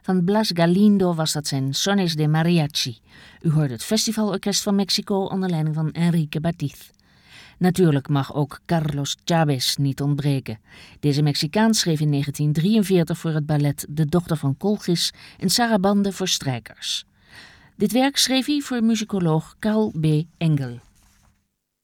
Van Blas Galindo was dat zijn Sones de Mariachi. U hoort het Festivalorkest van Mexico onder leiding van Enrique Batiz. Natuurlijk mag ook Carlos Chávez niet ontbreken. Deze Mexicaan schreef in 1943 voor het ballet De Dochter van Colchis een sarabande voor strijkers. Dit werk schreef hij voor muzikoloog Carl B. Engel.